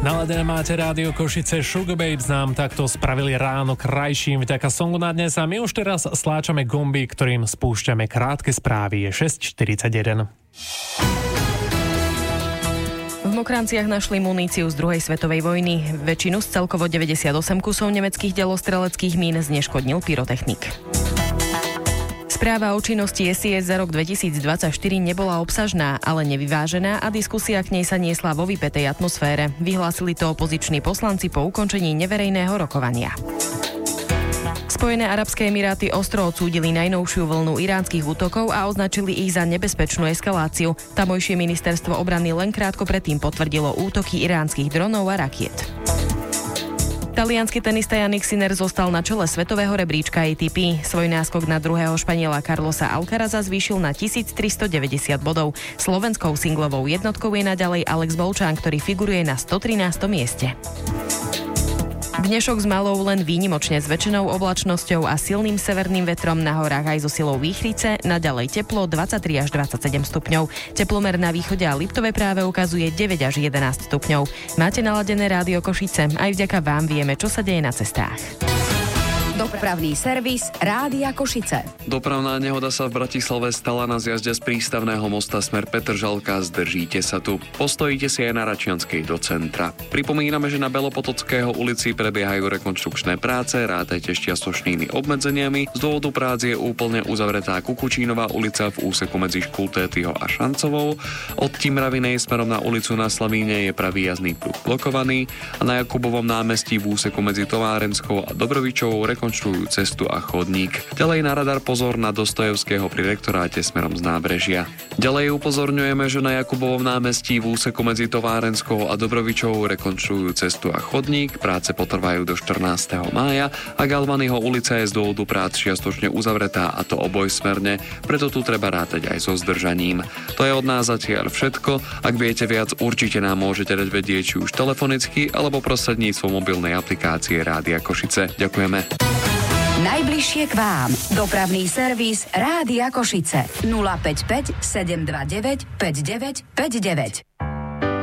Naladené máte Rádio Košice, Sugar Babes nám takto spravili ráno krajším vďaka songu na dnes a my už teraz stláčame gomby, ktorým spúšťame krátke správy. Je 6:41. V Mokranciach našli muníciu z druhej svetovej vojny. Väčšinu z celkovo 98 kusov nemeckých delostreleckých mín zneškodnil pyrotechnik. Správa o činnosti SIS za rok 2024 nebola obsažná, ale nevyvážená a diskusia k nej sa niesla vo vypätej atmosfére. Vyhlásili to opoziční poslanci po ukončení neverejného rokovania. Spojené arabské emiráty ostro odsúdili najnovšiu vlnu iránskych útokov a označili ich za nebezpečnú eskaláciu. Tamojšie ministerstvo obrany len krátko predtým potvrdilo útoky iránskych dronov a rakiet. Taliansky tenista Jannik Sinner zostal na čele svetového rebríčka ATP. Svoj náskok na druhého Španiela Carlosa Alcaraza zvýšil na 1390 bodov. Slovenskou singlovou jednotkou je naďalej Alex Bolčán, ktorý figuruje na 113. mieste. Dnešok s malou len výnimočne zväčšenou oblačnosťou a silným severným vetrom, na horách aj so silou výchrice, naďalej teplo 23 až 27 stupňov. Teplomer na východe a Liptove práve ukazuje 9 až 11 stupňov. Máte naladené Rádio Košice, aj vďaka vám vieme, čo sa deje na cestách. Dopravný servis Rádia Košice. Dopravná nehoda sa v Bratislave stala na zjazde z prístavného mosta smer Petržalka. Zdržíte sa tu. Postojíte si aj na Račianskej do centra. Pripomíname, že na Belopotockého ulici prebiehajú rekonštrukčné práce, rátajte s čiastočnými obmedzeniami. Z dôvodu prác je úplne uzavretá Kukučínová ulica v úseku medzi Škultétyho a Šancovou. Od Timravinej smerom na ulicu na Slavíne je pravý jazdný pruh blokovaný a na Jakubovom námestí v úseku medzi Tomárenskou a Dobrovičovou rekonštruujú cestu a chodník. Ďalej na radar pozor na Dostojevského pri rektoráte smerom z nábrežia. Ďalej upozorňujeme, že na Jakubovom námestí v úseku medzi Továrenskou a Dobrovičovou rekonštruujú cestu a chodník. Práce potrvajú do 14. mája a Galvanyho ulica je z dôvodu prác čiastočne uzavretá, a to obojsmerne, preto tu treba rátať aj so zdržaním. To je od nás zatiaľ všetko. Ak viete viac, určite nám môžete dať vedieť či už telefonicky alebo prostredníctvom mobilnej aplikácie Rádia Košice. Ďakujeme. Najbližšie k vám. Dopravný servis Rádia Košice. 055 729 5959.